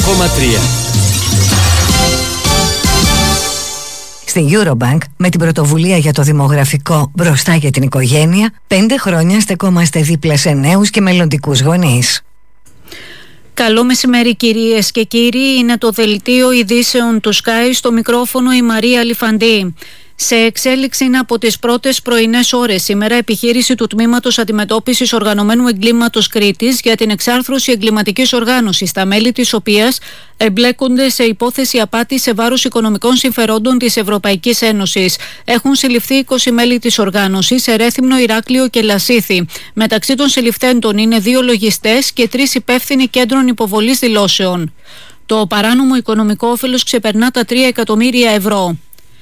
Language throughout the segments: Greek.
Στην Eurobank, με την πρωτοβουλία για το δημογραφικό μπροστά για την οικογένεια, 5 χρόνια στεκόμαστε δίπλα σε νέους και μελλοντικούς γονείς. Καλό μεσημέρι κυρίες και κύριοι, είναι το δελτίο ειδήσεων του Sky, στο μικρόφωνο η Μαρία Λιφαντή. Σε εξέλιξη είναι από τις πρώτες πρωινές ώρες σήμερα επιχείρηση του Τμήματος Αντιμετώπισης Οργανωμένου Εγκλήματος Κρήτης για την εξάρθρωση εγκληματικής οργάνωσης, τα μέλη της οποίας εμπλέκονται σε υπόθεση απάτης σε βάρος οικονομικών συμφερόντων της Ευρωπαϊκής Ένωσης. Έχουν συλληφθεί 20 μέλη της οργάνωσης σε Ρέθυμνο, Ηράκλειο και Λασίθι. Μεταξύ των συλληφθέντων είναι 2 λογιστές και 3 υπεύθυνοι κέντρων υποβολής δηλώσεων. Το παράνομο οικονομικό όφελος ξεπερνά τα 3 εκατομμύρια ευρώ.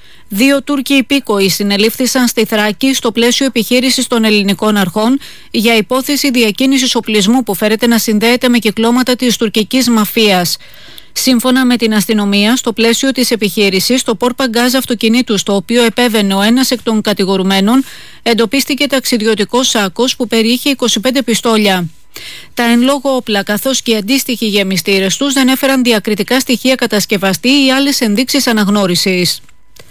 2 Τούρκοι υπήκοοι συνελήφθησαν στη Θράκη στο πλαίσιο επιχείρησης των ελληνικών αρχών για υπόθεση διακίνησης οπλισμού που φέρεται να συνδέεται με κυκλώματα της τουρκικής μαφίας. Σύμφωνα με την αστυνομία, στο πλαίσιο της επιχείρησης, το πορπαγκάζ αυτοκινήτου στο οποίο επέβαινε ο ένας εκ των κατηγορουμένων, εντοπίστηκε ταξιδιωτικός σάκος που περιείχε 25 πιστόλια. Τα εν λόγω όπλα καθώς και οι αντίστοιχοι γεμιστήρες τους δεν έφεραν διακριτικά στοιχεία κατασκευαστή ή άλλες ενδείξεις αναγνώρισης.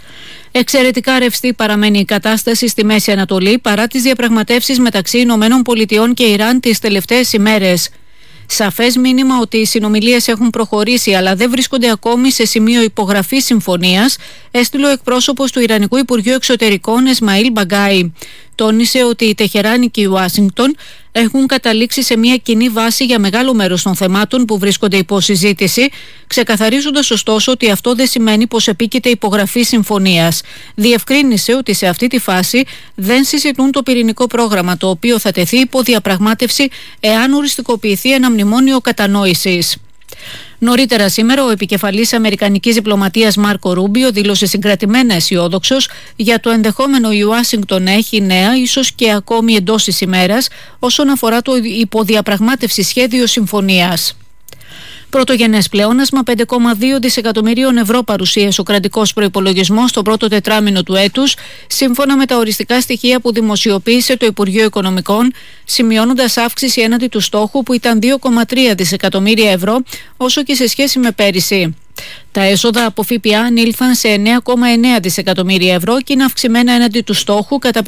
Εξαιρετικά ρευστή παραμένει η κατάσταση στη Μέση Ανατολή παρά τις διαπραγματεύσεις μεταξύ Ηνωμένων Πολιτειών και Ιράν τις τελευταίες ημέρες. Σαφές μήνυμα ότι οι συνομιλίες έχουν προχωρήσει αλλά δεν βρίσκονται ακόμη σε σημείο υπογραφής συμφωνίας, έστειλε ο εκπρόσωπος του Ιρανικού Υπουργείου Εξωτερικών Εσμαήλ Μπαγκάι. Τόνισε ότι η Τεχεράνη και η Ουάσιγκτον έχουν καταλήξει σε μια κοινή βάση για μεγάλο μέρος των θεμάτων που βρίσκονται υπό συζήτηση, ξεκαθαρίζοντας ωστόσο ότι αυτό δεν σημαίνει πως επίκειται υπογραφή συμφωνίας. Διευκρίνησε ότι σε αυτή τη φάση δεν συζητούν το πυρηνικό πρόγραμμα, το οποίο θα τεθεί υπό διαπραγμάτευση εάν οριστικοποιηθεί ένα μνημόνιο κατανόησης. Νωρίτερα σήμερα, ο επικεφαλής αμερικανικής διπλωματίας Μάρκο Ρούμπιο δήλωσε συγκρατημένα αισιόδοξος για το ενδεχόμενο η Ουάσιγκτον να έχει νέα, ίσως και ακόμη εντός της ημέρας, όσον αφορά το υποδιαπραγμάτευση σχέδιο συμφωνίας. Πρωτογενές πλεόνασμα 5,2 δισεκατομμυρίων ευρώ παρουσίασε ο κρατικός προϋπολογισμός στο πρώτο τετράμηνο του έτους, σύμφωνα με τα οριστικά στοιχεία που δημοσιοποίησε το Υπουργείο Οικονομικών, σημειώνοντας αύξηση έναντι του στόχου που ήταν 2,3 δισεκατομμύρια ευρώ, όσο και σε σχέση με πέρυσι. Τα έσοδα από ΦΠΑ ανήλθαν σε 9,9 δισεκατομμύρια ευρώ και είναι αυξημένα έναντι του στόχου κατά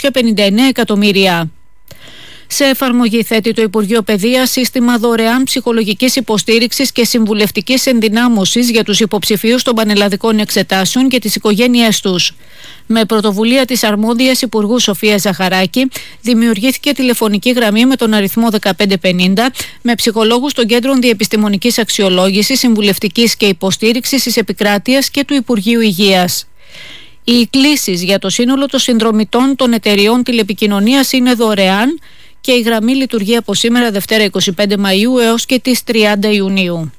559 εκατομμύρια. Σε εφαρμογή θέτει το Υπουργείο Παιδείας σύστημα δωρεάν ψυχολογικής υποστήριξης και συμβουλευτικής ενδυνάμωσης για τους υποψηφίους των πανελλαδικών εξετάσεων και τις οικογένειές τους. Με πρωτοβουλία της αρμόδιας Υπουργού Σοφίας Ζαχαράκη, δημιουργήθηκε τηλεφωνική γραμμή με τον αριθμό 1550 με ψυχολόγους των Κέντρων Διεπιστημονικής Αξιολόγησης, Συμβουλευτικής και Υποστήριξης της Επικράτειας και του Υπουργείου Υγείας. Οι κλήσεις για το σύνολο των συνδρομητών των εταιριών τηλεπικοινωνίας είναι δωρεάν και η γραμμή λειτουργεί από σήμερα Δευτέρα 25 Μαΐου έως και τις 30 Ιουνίου.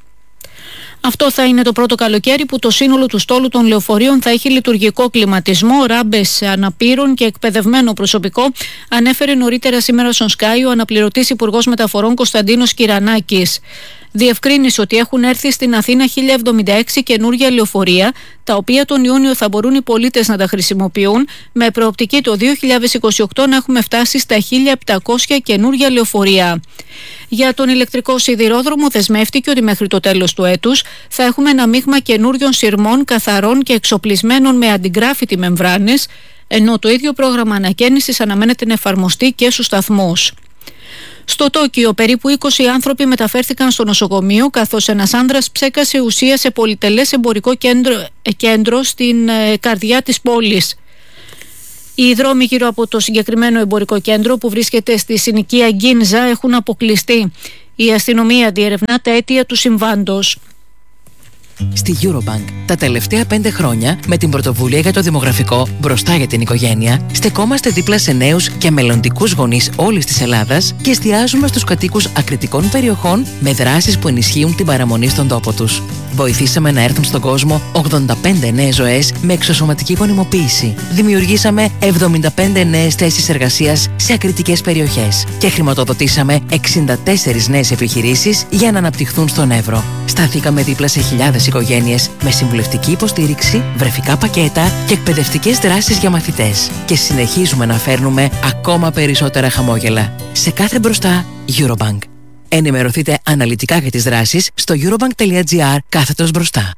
Αυτό θα είναι το πρώτο καλοκαίρι που το σύνολο του στόλου των λεωφορείων θα έχει λειτουργικό κλιματισμό, ράμπες αναπήρων και εκπαιδευμένο προσωπικό, ανέφερε νωρίτερα σήμερα στον Sky ο αναπληρωτής Υπουργός Μεταφορών Κωνσταντίνος Κυρανάκης. Διευκρίνησε ότι έχουν έρθει στην Αθήνα 1076 καινούργια λεωφορεία, τα οποία τον Ιούνιο θα μπορούν οι πολίτες να τα χρησιμοποιούν, με προοπτική το 2028 να έχουμε φτάσει στα 1700 καινούργια λεωφορεία. Για τον ηλεκτρικό σιδηρόδρομο δεσμεύτηκε ότι μέχρι το τέλος του έτους θα έχουμε ένα μείγμα καινούριων σειρμών, καθαρών και εξοπλισμένων με αντιγκράφιτι μεμβράνες, ενώ το ίδιο πρόγραμμα ανακαίνησης αναμένεται να εφαρμοστεί και στους σταθμούς. Στο Τόκιο, περίπου 20 άνθρωποι μεταφέρθηκαν στο νοσοκομείο, καθώς ένας άνδρας ψέκασε ουσία σε πολυτελές εμπορικό κέντρο στην καρδιά της πόλης. Οι δρόμοι γύρω από το συγκεκριμένο εμπορικό κέντρο, που βρίσκεται στη συνοικία Γκίνζα, έχουν αποκλειστεί. Η αστυνομία διερευνά τα αίτια του συμβάντος. Στη Eurobank, τα τελευταία 5 χρόνια, με την πρωτοβουλία για το δημογραφικό μπροστά για την οικογένεια, στεκόμαστε δίπλα σε νέους και μελλοντικούς γονείς όλης της Ελλάδας και εστιάζουμε στους κατοίκους ακριτικών περιοχών με δράσεις που ενισχύουν την παραμονή στον τόπο τους. Βοηθήσαμε να έρθουν στον κόσμο 85 νέες ζωές με εξωσωματική γονιμοποίηση. Δημιουργήσαμε 75 νέες θέσεις εργασίας σε ακριτικές περιοχές και χρηματοδοτήσαμε 64 νέες επιχειρήσεις για να αναπτυχθούν στον Εύρο. Σταθήκαμε δίπλα σε χιλιάδες οικογένειες με συμβουλευτική υποστήριξη, βρεφικά πακέτα και εκπαιδευτικές δράσεις για μαθητές. Και συνεχίζουμε να φέρνουμε ακόμα περισσότερα χαμόγελα. Σε κάθε μπροστά, Eurobank. Ενημερωθείτε αναλυτικά για τις δράσεις στο eurobank.gr/μπροστά.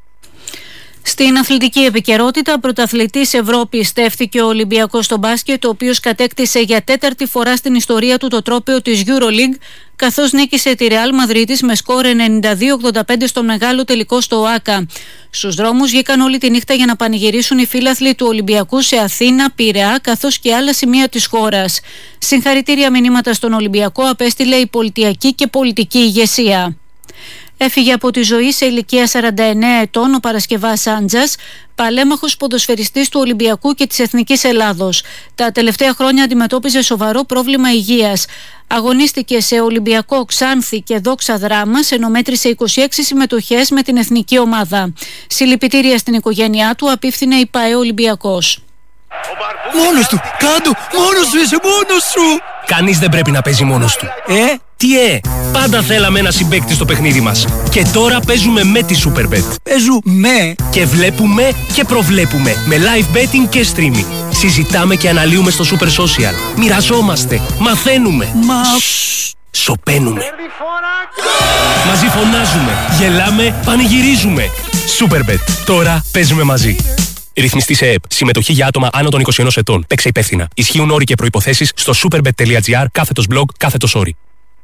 Στην αθλητική επικαιρότητα, πρωταθλητής Ευρώπης στέφθηκε ο Ολυμπιακός στο μπάσκετ, ο οποίος κατέκτησε για τέταρτη φορά στην ιστορία του το τρόπαιο της EuroLeague, καθώς νίκησε τη Real Μαδρίτης με σκόρ 92-85 στο μεγάλο τελικό στο ΟΑΚΑ. Στους δρόμους βγήκαν όλη τη νύχτα για να πανηγυρίσουν οι φίλαθλοι του Ολυμπιακού σε Αθήνα, Πειραιά, καθώς και άλλα σημεία της χώρας. Συγχαρητήρια μηνύματα στον Ολυμπιακό απέστειλε η πολιτιακή και πολιτική ηγεσία. Έφυγε από τη ζωή σε ηλικία 49 ετών ο Παρασκευάς Άντζας, παλέμαχος ποδοσφαιριστής του Ολυμπιακού και της Εθνικής Ελλάδος. Τα τελευταία χρόνια αντιμετώπιζε σοβαρό πρόβλημα υγείας. Αγωνίστηκε σε Ολυμπιακό, Ξάνθη και Δόξα Δράμας, ενώ μέτρησε 26 συμμετοχές με την εθνική ομάδα. Συλληπιτήρια στην οικογένειά του απίφθινε η ΠΑΕ Ολυμπιακός. Μόνος του! Κάντο! Μόνος σου! Είσαι μόνος σου! Κανείς δεν πρέπει να παίζει μόνος του. Τι πάντα θέλαμε ένα συμπαίκτη στο παιχνίδι μας. Και τώρα παίζουμε με τη Superbet. Παίζουμε! Και βλέπουμε και προβλέπουμε με live betting και streaming. Συζητάμε και αναλύουμε στο Super Social. Μοιραζόμαστε, μαθαίνουμε. Σωπαίνουμε. Μαζί φωνάζουμε, γελάμε, πανηγυρίζουμε. Superbet. Τώρα παίζουμε μαζί. Ρυθμιστή σε ΕΕΠ. Συμμετοχή για άτομα άνω των 21 ετών. Παίξε υπεύθυνα. Ισχύουν όροι και προϋποθέσεις στο superbet.gr/blog/όροι.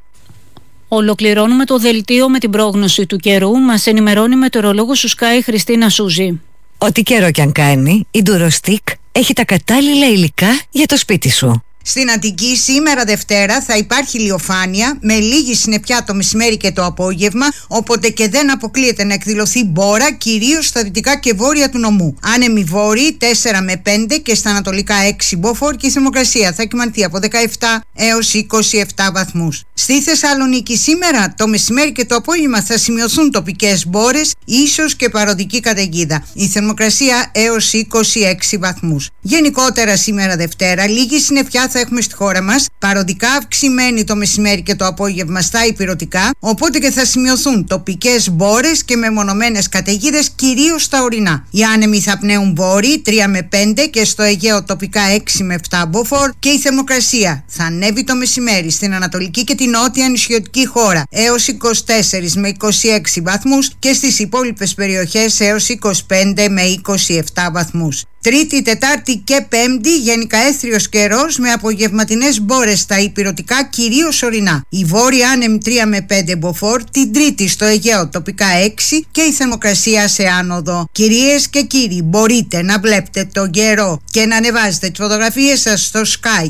Ολοκληρώνουμε το δελτίο με την πρόγνωση του καιρού. Μας ενημερώνει μετεωρολόγος του Sky Χριστίνα Σούζη. Ό,τι καιρό κι αν κάνει, η Durostick έχει τα κατάλληλα υλικά για το σπίτι σου. Στην Αττική σήμερα Δευτέρα θα υπάρχει ηλιοφάνεια με λίγη συννεφιά το μεσημέρι και το απόγευμα, οπότε και δεν αποκλείεται να εκδηλωθεί μπόρα, κυρίως στα δυτικά και βόρεια του νομού. Άνεμοι βόρειοι 4 με 5 και στα ανατολικά 6 μποφόρ και η θερμοκρασία θα κυμανθεί από 17 έως 27 βαθμούς. Στη Θεσσαλονίκη σήμερα το μεσημέρι και το απόγευμα θα σημειωθούν τοπικές μπόρες, ίσως και παροδική καταιγίδα. Η θερμοκρασία έως 26 βαθμούς. Γενικότερα σήμερα Δευτέρα λίγη συννεφιά θα έχουμε στη χώρα μας, παροδικά αυξημένη το μεσημέρι και το απόγευμα στα ηπειρωτικά, οπότε και θα σημειωθούν τοπικές μπόρες και μεμονωμένες καταιγίδες, κυρίως στα ορεινά. Οι άνεμοι θα πνέουν βόρειοι 3 με 5 και στο Αιγαίο τοπικά 6 με 7 μποφόρ και η θερμοκρασία θα ανέβει το μεσημέρι στην ανατολική και την νότια νησιωτική χώρα έως 24 με 26 βαθμούς και στις υπόλοιπες περιοχές έως 25 με 27 βαθμούς. Τρίτη, Τετάρτη και Πέμπτη γενικά έθριος καιρός με απογευματινές μπόρες στα ηπειρωτικά, κυρίως ορεινά. Η βόρεια άνεμη 3 με 5 μποφόρ, την Τρίτη στο Αιγαίο τοπικά 6 και η θερμοκρασία σε άνοδο. Κυρίες και κύριοι, μπορείτε να βλέπετε τον καιρό και να ανεβάζετε τις φωτογραφίες σας στο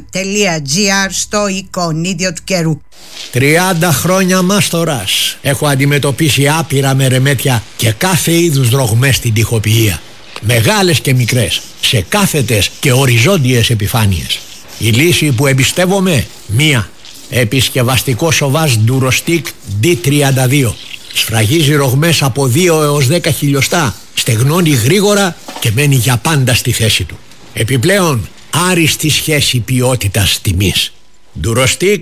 sky.gr στο εικονίδιο του καιρού. 30 χρόνια μάστορας. Έχω αντιμετωπίσει άπειρα μερεμέτια και κάθε είδους ρογμές στην τοιχοποιία. Μεγάλες και μικρές, σε κάθετες και οριζόντιες επιφάνειες. Η λύση που εμπιστεύομαι, μία. Επισκευαστικό σοβάζ Durostick D32. Σφραγίζει ρογμές από 2 έως 10 χιλιοστά, στεγνώνει γρήγορα και μένει για πάντα στη θέση του. Επιπλέον, άριστη σχέση ποιότητας τιμής. Durostick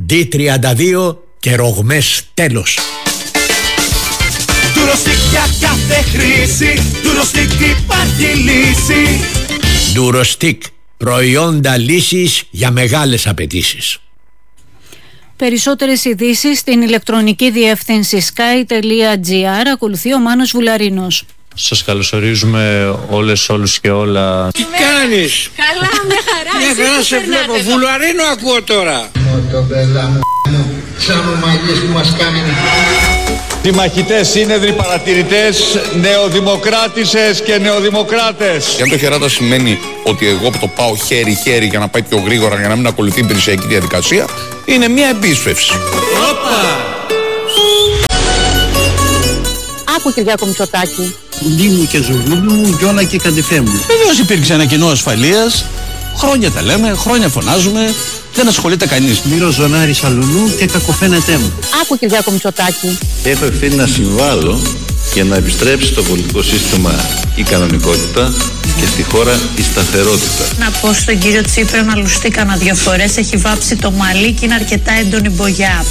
D32 και ρογμές τέλος. Durostick για κάθε χρήση, Durostick υπάρχει λύση. Durostick, προϊόντα λύσης για μεγάλες απαιτήσεις. Περισσότερες ειδήσεις στην ηλεκτρονική διεύθυνση sky.gr. Ακολουθεί ο Μάνος Βουλαρίνος. Σας καλωσορίζουμε όλους και όλα. Τι κάνεις? Καλά, μια χαρά. Μια χαρά σε βλέπω. Βουλαρίνο ακούω τώρα. Μοτομπέλα μου, σαν ομαγίες που μας κάνουν. Οι μαχητές σύνεδροι, παρατηρητές, νεοδημοκράτησες και νεοδημοκράτες. Και αν το χεράτα σημαίνει ότι εγώ το πάω χέρι-χέρι για να πάει πιο γρήγορα, για να μην ακολουθεί η υπηρεσιακή διαδικασία, είναι μια επίσφευση. Άκου, Κυριάκο Μητσοτάκη. Κουντί μου και ζουρνούλου μου, γιόλα και καντιφέ μου. Βεβαίως υπήρξε ένα κοινό ασφαλείας. Χρόνια τα λέμε, χρόνια φωνάζουμε. Δεν ασχολείται κανείς. Μύρο ζωνάρι σαλουνού και κακοφαίνεται μου. Άκου, Κυριάκο Μητσοτάκη. Έχω ευθύνη να συμβάλλω για να επιστρέψει στο πολιτικό σύστημα η κανονικότητα και στη χώρα η σταθερότητα. Να πω στον κύριο Τσίπρα να λουστεί κανένα 2 φορές. Έχει βάψει το μαλλί και είναι αρκετά έντονη μπογιά.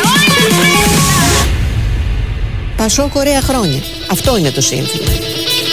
Πασόκ ωραία χρόνια. Αυτό είναι το σύνθημα.